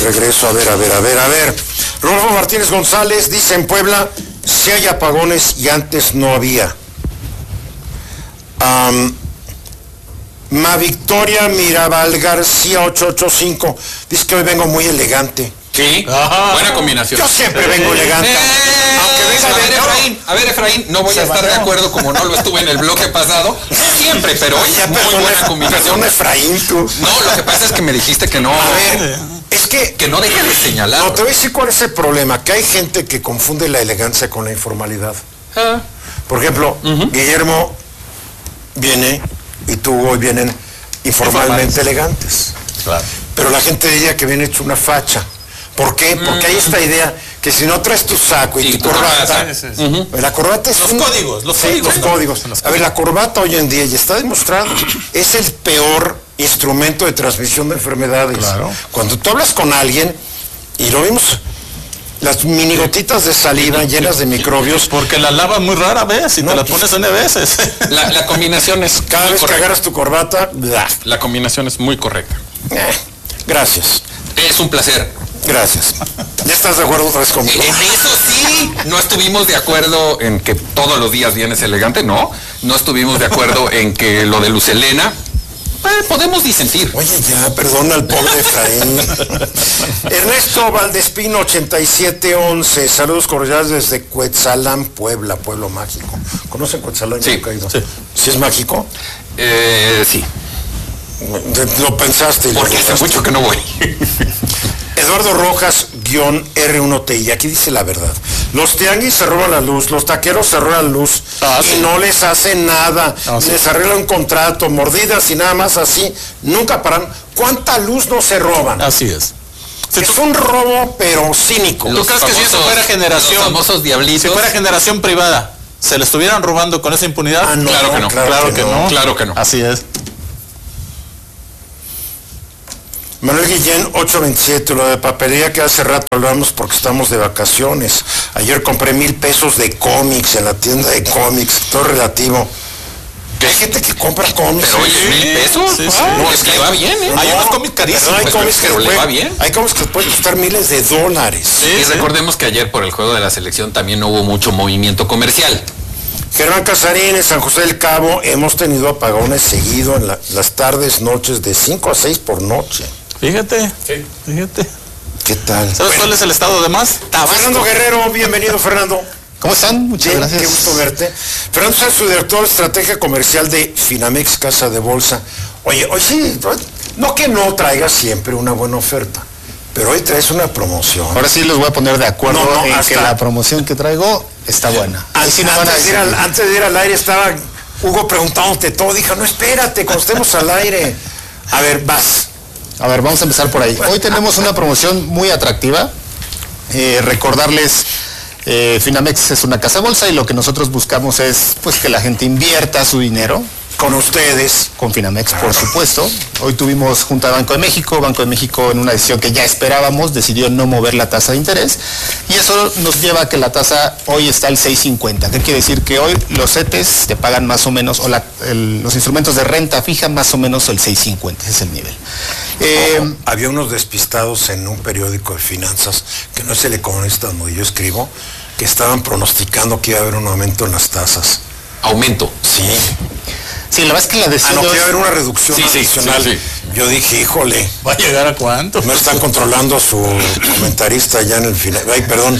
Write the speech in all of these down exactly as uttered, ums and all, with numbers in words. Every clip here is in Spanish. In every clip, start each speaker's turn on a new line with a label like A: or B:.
A: regreso. A ver, a ver, a ver, a ver. Rodolfo Martínez González dice: en Puebla sí hay apagones y antes no había. Um, Ma Victoria Mirabal García ocho ocho cinco dice que hoy vengo muy elegante.
B: Sí, ajá, buena combinación.
A: Yo siempre vengo elegante.
B: Eh, aunque venga a ver, Efraín, a ver, Efraín, no voy a estar de acuerdo como no lo estuve en el bloque pasado. Siempre, pero hoy
A: ya,
B: muy
A: perdón,
B: buena combinación.
A: Efraín, tú.
B: No, lo que pasa es que me dijiste que no.
A: A ver, es que...
B: Que no dejes de señalar.
A: No, te voy a decir cuál es el problema. Que hay gente que confunde la elegancia con la informalidad.
B: Ah.
A: Por ejemplo, uh-huh. Guillermo viene y tú hoy vienen informalmente elegantes. Claro. Pero la gente diría que viene hecho una facha. ¿Por qué? Porque hay esta idea que si no traes tu saco y sí, tu corbata, sí, sí, sí. Uh-huh. La corbata es
C: los
A: un,
C: códigos, los
A: sí,
C: códigos.
A: Los códigos. A ver, la corbata hoy en día, y está demostrado, es el peor instrumento de transmisión de enfermedades. Claro. Cuando tú hablas con alguien, y lo vimos, las mini gotitas de saliva llenas de microbios.
C: Porque la lavas muy rara vez y no, te la pones N veces.
B: La, la combinación es
A: cada vez correcta. Que agarras tu corbata, blah.
B: La combinación es muy correcta.
A: Eh, gracias.
B: Es un placer.
A: Gracias. ¿Ya estás de acuerdo otra vez conmigo?
B: En eso sí, no estuvimos de acuerdo en que todos los días vienes elegante, no. No estuvimos de acuerdo en que lo de Luz Helena, eh, podemos disentir.
A: Oye, ya, perdona al pobre Efraín. Ernesto Valdespino, ochenta y siete once. Saludos cordiales desde Cuetzalan, Puebla, pueblo mágico. ¿Conocen Cuetzalan?
B: Sí.
A: Sí. ¿Sí es mágico?
B: Eh, sí.
A: Lo pensaste. Y
B: Porque
A: lo
B: hace mucho que no voy.
A: Eduardo Rojas, guión R uno T I, aquí dice la verdad. Los tianguis se roban la luz, los taqueros se roban la luz ah, y sí. no les hacen nada, ah, les sí. arreglan un contrato, mordidas y nada más así, nunca paran. ¿Cuánta luz no se roban?
C: Así es.
A: Es un robo, pero cínico.
C: ¿Tú crees que si eso fuera generación,
B: los famosos diablitos,
C: si fuera generación privada, se le estuvieran robando con esa impunidad?
A: Ah, no,
B: claro que no,
A: claro,
C: claro
A: que,
C: que
A: no.
C: no,
B: claro que no.
C: Así es.
A: Manuel Guillén, ocho veintisiete, lo de papelería que hace rato hablamos porque estamos de vacaciones. Ayer compré mil pesos de cómics en la tienda de cómics, todo relativo. ¿Qué? Hay gente que compra cómics.
B: Pero oye, mil pesos, sí, sí. Ah, no, es que le va bien, ¿eh?
C: No, hay unos cómics carísimos.
A: Hay
B: pues,
A: cómics
B: pero
A: que
B: le
A: puede,
B: va bien.
A: Hay cómics que pueden costar miles de dólares.
B: Sí, y sí. recordemos que ayer por el juego de la selección también no hubo mucho movimiento comercial.
A: Germán Casarín, en San José del Cabo, hemos tenido apagones seguido en la, las tardes, noches, de cinco a seis por noche.
C: Fíjate, sí. fíjate.
A: ¿Qué tal?
C: ¿Sabes bueno, cuál es el estado de más?
A: Tabasco. Fernando Guerrero, bienvenido, Fernando.
D: ¿Cómo están? Muchas
A: Bien,
D: gracias.
A: Qué gusto verte. Fernando es su director de estrategia comercial de Finamex Casa de Bolsa. Oye, hoy sí, no que no traigas siempre una buena oferta, pero hoy traes una promoción.
D: Ahora sí los voy a poner de acuerdo no, no, en hasta... que la promoción que traigo está buena.
A: Antes, sí antes, de ir al, antes de ir al aire estaba Hugo preguntándote todo. Dijo, no, espérate, cuando estemos al aire. A ver, vas.
D: A ver, vamos a empezar por ahí. Hoy tenemos una promoción muy atractiva. Eh, recordarles, eh, Finamex es una casa de bolsa y lo que nosotros buscamos es pues que la gente invierta su dinero.
A: Con ustedes.
D: Con Finamex, por supuesto. Hoy tuvimos junta de Banco de México. Banco de México, en una decisión que ya esperábamos, decidió no mover la tasa de interés. Y eso nos lleva a que la tasa hoy está al seis cincuenta. ¿Qué quiere decir? Que hoy los CETES te pagan más o menos, o la, el, los instrumentos de renta fija más o menos el seis cincuenta. Ese es el nivel.
A: Eh, oh, había unos despistados en un periódico de finanzas, que no es El Economista donde yo escribo, que estaban pronosticando que iba a haber un aumento en las tasas.
B: ¿Aumento?
A: Sí.
D: Sí, la verdad es que la decisión...
A: Ah, no, que iba a haber una reducción
B: sí,
A: adicional. Sí, sí, sí. Yo dije, híjole.
C: ¿Va a llegar a cuánto?
A: No están controlando a su comentarista ya en el final. Ay, perdón.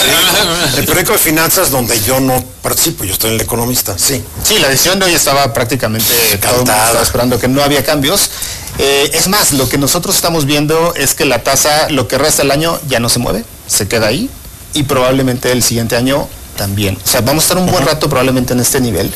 A: El periódico de finanzas donde yo no participo, yo estoy en El Economista, sí.
D: Sí, la decisión de hoy estaba prácticamente... Todo el mundo estaba esperando que no había cambios. Eh, es más, lo que nosotros estamos viendo es que la tasa, lo que resta el año, ya no se mueve, se queda ahí. Y probablemente el siguiente año también. O sea, vamos a estar un buen rato probablemente en este nivel.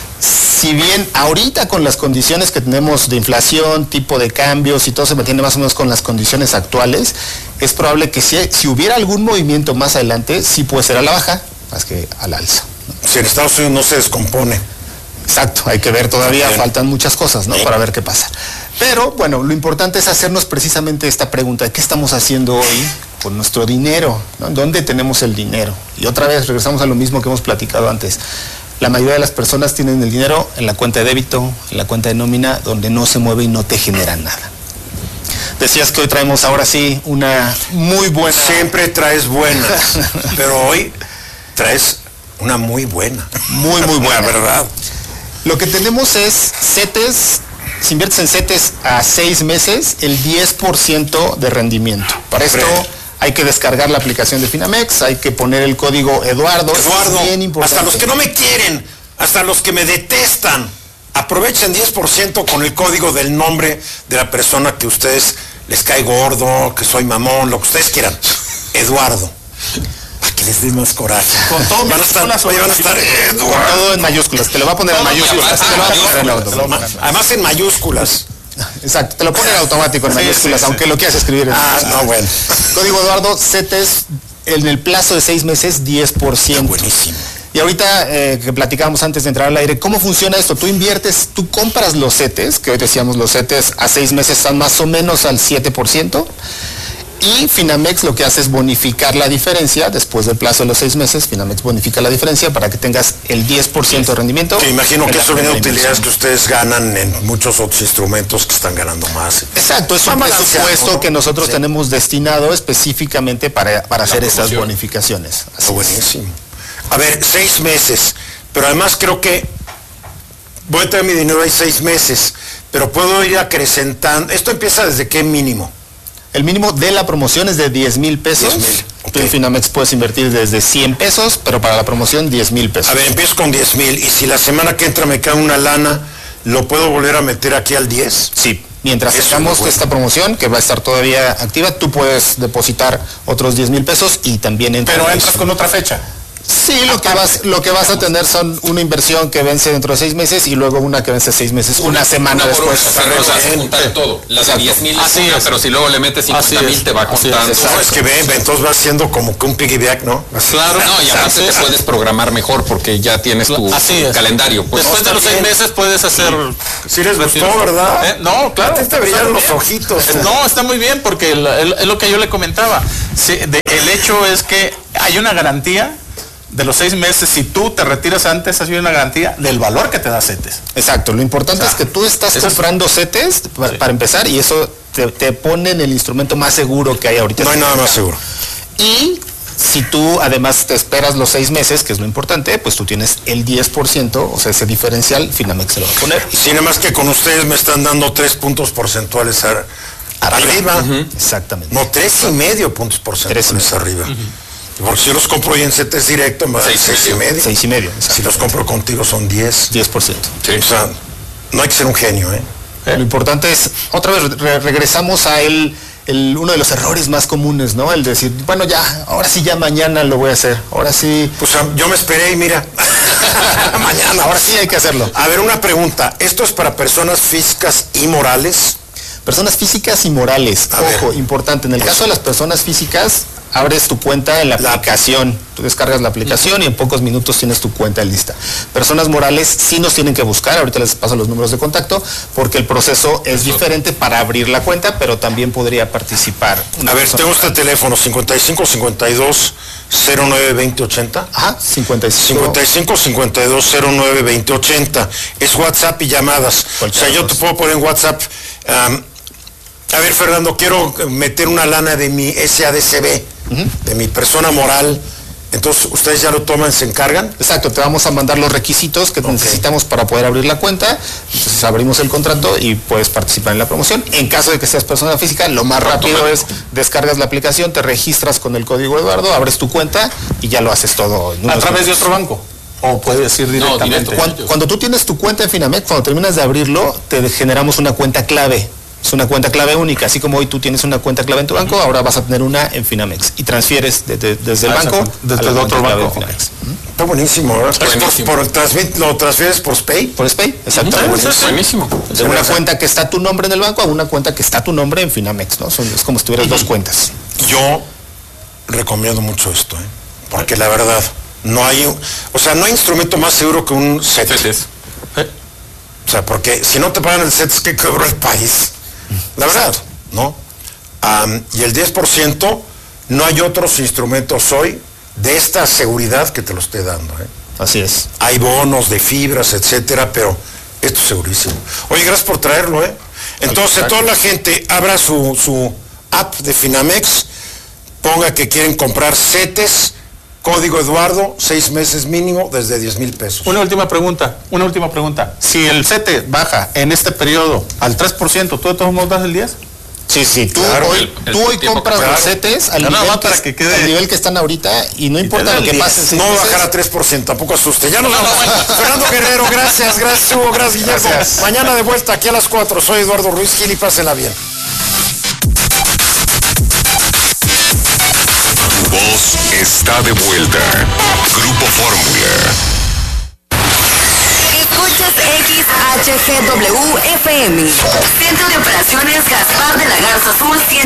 D: Si bien ahorita con las condiciones que tenemos de inflación, tipo de cambios y todo se mantiene más o menos con las condiciones actuales, es probable que si, si hubiera algún movimiento más adelante, sí puede ser a la baja, más que al alza, ¿no?
A: Si en Estados Unidos no se descompone.
D: Exacto, hay que ver todavía,
A: Bien.
D: faltan muchas cosas, ¿no?
A: Bien.
D: Para ver qué pasa. Pero bueno, lo importante es hacernos precisamente esta pregunta, ¿qué estamos haciendo hoy con nuestro dinero? ¿No? ¿Dónde tenemos el dinero? Y otra vez regresamos a lo mismo que hemos platicado antes. La mayoría de las personas tienen el dinero en la cuenta de débito, en la cuenta de nómina, donde no se mueve y no te genera nada. Decías que hoy traemos ahora sí una muy buena.
A: Siempre traes buenas, pero hoy traes una muy buena.
D: Muy, muy buena.
A: La verdad.
D: Lo que tenemos es CETES, si inviertes en CETES a seis meses, el diez por ciento de rendimiento. Para esto hay que descargar la aplicación de Finamex, hay que poner el código Eduardo.
A: Eduardo,
D: bien importante.
A: hasta los que no me quieren, hasta los que me detestan, aprovechen diez por ciento con el código del nombre de la persona que ustedes les cae gordo, que soy mamón, lo que ustedes quieran. Eduardo. Para que les dé más coraje.
D: Con todo
A: van a estar, oye, van a estar Eduardo.
D: Con todo en mayúsculas, te lo va a poner en mayúsculas. Te lo va a poner en automático.
A: Además en mayúsculas.
D: Exacto, te lo pone en automático en mayúsculas, sí, sí, aunque sí. Lo quieras escribir en
A: Ah, no, bueno.
D: Código Eduardo, CETES, en el plazo de seis meses, diez por ciento.
A: Qué buenísimo.
D: Y ahorita eh, que platicábamos antes de entrar al aire, ¿cómo funciona esto? Tú inviertes, tú compras los CETES, que hoy decíamos los CETES a seis meses están más o menos al siete por ciento. Y Finamex lo que hace es bonificar la diferencia, después del plazo de los seis meses, Finamex bonifica la diferencia para que tengas el diez por ciento de rendimiento.
A: Me imagino que eso viene de utilidades que ustedes ganan en muchos otros instrumentos que están ganando más.
D: Exacto, es un presupuesto, ¿no?, que nosotros sí. tenemos destinado específicamente para, para hacer estas bonificaciones.
A: Así buenísimo. A ver, seis meses, pero además creo que voy a tener mi dinero ahí seis meses, pero puedo ir acrecentando. ¿Esto empieza desde qué mínimo?
D: El mínimo de la promoción es de diez mil pesos. diez mil. Okay. Tú en Finamex puedes invertir desde cien pesos, pero para la promoción diez mil pesos.
A: A ver, empiezo con diez mil y si la semana que entra me cae una lana, ¿lo puedo volver a meter aquí al diez?
D: Sí. Mientras tengamos bueno. esta promoción, que va a estar todavía activa, tú puedes depositar otros diez mil pesos y también entras.
C: Pero entras con otra fecha.
D: Sí, lo que vas, lo que vas a tener son una inversión que vence dentro de seis meses y luego una que vence seis meses, una, una semana una después.
B: Una, o sea, vas a juntar todo. La de diez mil es una, pero si luego le metes cincuenta mil te va contando.
A: Es, no, es que ven, entonces va siendo como que un piggyback, ¿no?
B: Claro. No, y aparte te puedes programar mejor porque ya tienes tu, tu calendario.
C: Pues después de los seis meses puedes hacer...
A: Si les gustó, ¿verdad?
C: ¿Eh? No, claro.
A: Te, te brillan los ojitos.
C: No, está muy bien porque es lo que yo le comentaba. Sí, de, el hecho es que hay una garantía de los seis meses, si tú te retiras antes, hay una garantía del valor que te da CETES.
D: Exacto, lo importante, o sea, es que tú estás comprando es... CETES para, sí. para empezar, y eso te, te pone en el instrumento más seguro que hay ahorita.
A: No hay nada más seguro.
D: Y si tú además te esperas los seis meses, que es lo importante, pues tú tienes el diez por ciento, o sea, ese diferencial, Finamex se lo va a poner.
A: Sin nada más que con ustedes me están dando tres puntos porcentuales a, arriba. arriba.
D: Uh-huh. Exactamente.
A: No, tres y medio puntos porcentuales tres arriba. Uh-huh. Porque si los compro hoy en CETES directo, me seis, seis y medio.
D: Seis y medio.
A: Si los compro contigo son diez.
D: diez por ciento.
A: Sí. O sea, no hay que ser un genio, ¿eh?
D: ¿Eh? Lo importante es, otra vez re regresamos a el, el, uno de los errores más comunes, ¿no? El decir, bueno, ya, ahora sí, ya mañana lo voy a hacer. Ahora sí.
A: Pues yo me esperé y mira,
D: mañana, ahora sí hay que hacerlo.
A: A ver, una pregunta. ¿Esto es para personas físicas y morales?
D: Personas físicas y morales. A Ojo, ver. importante. En el caso de las personas físicas, abres tu cuenta en la, la aplicación. Tú descargas la aplicación uh-huh. y en pocos minutos tienes tu cuenta lista. Personas morales sí nos tienen que buscar. Ahorita les paso los números de contacto porque el proceso es Eso. diferente para abrir la cuenta, pero también podría participar.
A: Una A ver, tengo este teléfono cincuenta y cinco, cincuenta y dos, cero nueve, veinte, ochenta.
D: Ajá, cincuenta y cinco.
A: cincuenta y cinco, cincuenta y dos, cero nueve, veinte, ochenta. Es WhatsApp y llamadas. Cualquier o sea, yo te puedo poner en WhatsApp... Um, a ver, Fernando, quiero meter una lana de mi S A D C B, uh-huh. de mi persona moral. Entonces, ¿ustedes ya lo toman, se encargan?
D: Exacto, te vamos a mandar los requisitos que okay. necesitamos para poder abrir la cuenta. Entonces, abrimos el contrato y puedes participar en la promoción. En caso de que seas persona física, lo más rápido es descargas la aplicación, te registras con el código Eduardo, abres tu cuenta y ya lo haces todo.
C: ¿A través minutos. de otro banco? O puedes ir directamente. No, directo.
D: Cuando, cuando tú tienes tu cuenta en Finamex, cuando terminas de abrirlo, te generamos una cuenta clave. Es una cuenta clave única, así como hoy tú tienes una cuenta clave en tu banco, uh-huh. ahora vas a tener una en Finamex y transfieres de, de, desde el ah, banco
C: desde el otro banco. Finamex.
A: Okay. Está buenísimo, ¿verdad? Está buenísimo. Por, por transmit, ¿Lo transfieres por SPAY?
D: Por SPAY, exactamente.
B: Uh-huh. Es buenísimo.
D: De una cuenta que está tu nombre en el banco a una cuenta que está tu nombre en Finamex, ¿no? Son, es como si tuvieras uh-huh. dos cuentas.
A: Yo recomiendo mucho esto, ¿eh? Porque la verdad, no hay, o sea, no hay instrumento más seguro que un CETES. ¿Eh? O sea, porque si no te pagan el CETES, ¿qué quebró el país? La verdad, ¿no? Um, y el diez por ciento, no hay otros instrumentos hoy de esta seguridad que te lo esté dando, ¿eh?
D: Así es.
A: Hay bonos de fibras, etcétera, pero esto es segurísimo. Oye, gracias por traerlo, ¿eh? Entonces toda la gente abra su, su app de Finamex, ponga que quieren comprar CETES, código Eduardo, seis meses mínimo, desde diez mil pesos.
C: Una última pregunta, una última pregunta. Si el CETE baja en este periodo al tres por ciento, ¿tú de todos modos das el diez?
D: Sí, sí, tú
A: claro,
D: hoy,
B: el, el
D: tú hoy compras
A: claro.
D: los CETES al,
C: No,
D: nivel
C: no,
D: que,
C: para que quede-
D: al nivel que están ahorita y no importa
C: te
D: lo
C: da
D: que
C: el
D: pase. en seis
A: No va a
D: meses.
A: bajar a tres por ciento, tampoco asuste. Ya nos vamos. Fernando Guerrero, gracias, gracias Hugo, gracias Guillermo.
D: Gracias.
A: Mañana de vuelta aquí a las cuatro. Soy Eduardo Ruiz Gil y pásenla bien.
E: Tu voz está de vuelta. Grupo Fórmula.
F: Escuchas X H G W F M. Centro de Operaciones Gaspar de la Garza Azul